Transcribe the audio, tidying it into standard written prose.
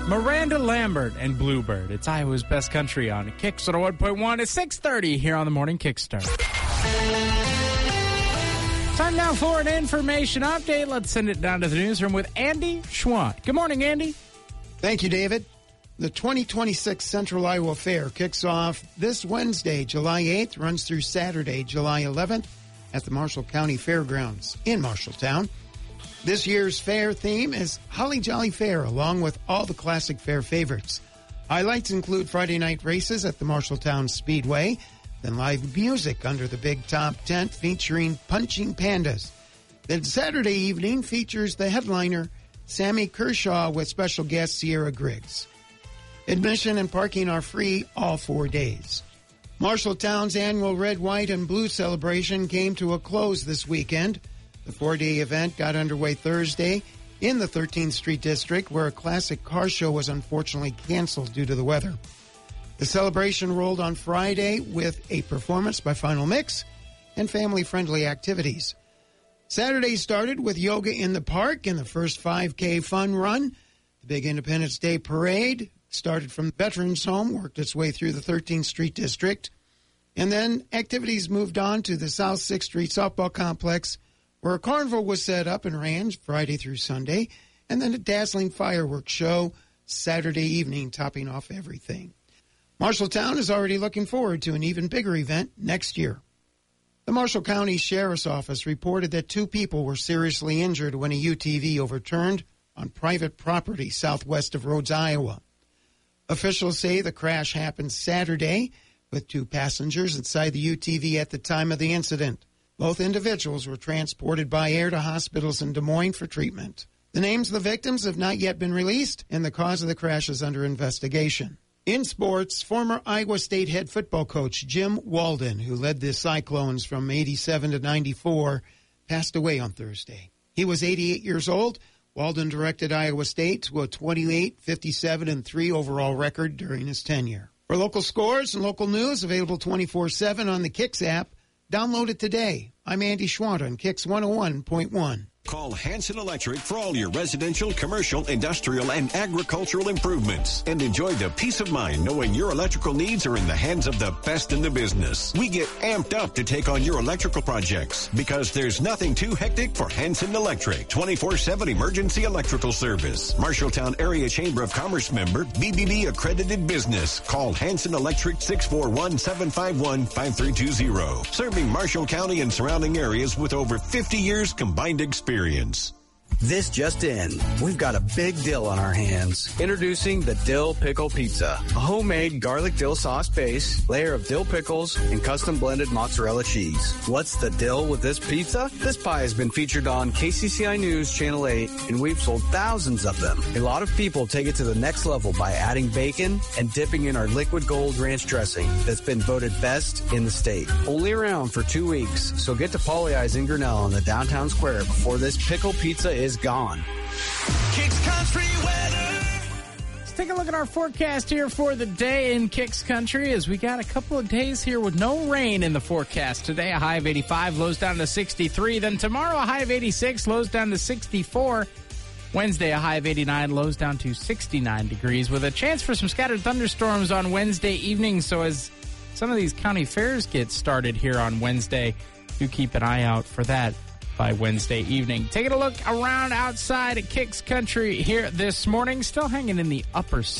Miranda Lambert and Bluebird. It's Iowa's Best Country on Kicks 101.1. It's 6:30 here on the Morning Kickstart. Time now for an information update. Let's send it down to the newsroom with Andy Schwant. Good morning, Andy. Thank you, David. The 2026 Central Iowa Fair kicks off this Wednesday, July 8th, runs through Saturday, July 11th at the Marshall County Fairgrounds in Marshalltown. This year's fair theme is Holly Jolly Fair, along with all the classic fair favorites. Highlights include Friday night races at the Marshalltown Speedway, then live music under the big top tent featuring Punching Pandas. Then Saturday evening features the headliner, Sammy Kershaw, with special guest Sierra Griggs. Admission and parking are free all 4 days. Marshalltown's annual Red, White, and Blue celebration came to a close this weekend. The 4-day event got underway Thursday in the 13th Street District, where a classic car show was unfortunately canceled due to the weather. The celebration rolled on Friday with a performance by Final Mix and family-friendly activities. Saturday started with yoga in the park and the first 5K fun run. The big Independence Day parade started from the Veterans Home, worked its way through the 13th Street District, and then activities moved on to the South 6th Street Softball Complex, where a carnival was set up and ran Friday through Sunday, and then a dazzling fireworks show Saturday evening, topping off everything. Marshalltown is already looking forward to an even bigger event next year. The Marshall County Sheriff's Office reported that 2 people were seriously injured when a UTV overturned on private property southwest of Rhodes, Iowa. Officials say the crash happened Saturday with 2 passengers inside the UTV at the time of the incident. Both individuals were transported by air to hospitals in Des Moines for treatment. The names of the victims have not yet been released, and the cause of the crash is under investigation. In sports, former Iowa State head football coach Jim Walden, who led the Cyclones from 87 to 94, passed away on Thursday. He was 88 years old. Walden directed Iowa State to a 28-57-3 overall record during his tenure. For local scores and local news, available 24/7 on the Kicks app. Download it today. I'm Andy Schwant on Kicks 101.1. Call Hanson Electric for all your residential, commercial, industrial, and agricultural improvements. And enjoy the peace of mind knowing your electrical needs are in the hands of the best in the business. We get amped up to take on your electrical projects because there's nothing too hectic for Hanson Electric. 24/7 emergency electrical service. Marshalltown Area Chamber of Commerce member, BBB accredited business. Call Hanson Electric 641-751-5320. Serving Marshall County and surrounding areas with over 50 years combined experience. This just in. We've got a big deal on our hands. Introducing the Dill Pickle Pizza. A homemade garlic dill sauce base, layer of dill pickles, and custom blended mozzarella cheese. What's the deal with this pizza? This pie has been featured on KCCI News Channel 8, and we've sold thousands of them. A lot of people take it to the next level by adding bacon and dipping in our liquid gold ranch dressing that's been voted best in the state. Only around for 2 weeks, so get to Polly Eyes in Grinnell in the downtown square before this pickle pizza is gone. Kicks Country weather. Let's take a look at our forecast here for the day in Kicks Country, as we got a couple of days here with no rain in the forecast. Today, a high of 85, lows down to 63. Then tomorrow, a high of 86, lows down to 64. Wednesday, a high of 89, lows down to 69 degrees, with a chance for some scattered thunderstorms on Wednesday evening. So as some of these county fairs get started here on Wednesday, do keep an eye out for that by Wednesday evening. Taking a look around outside at Kicks Country here this morning, still hanging in the upper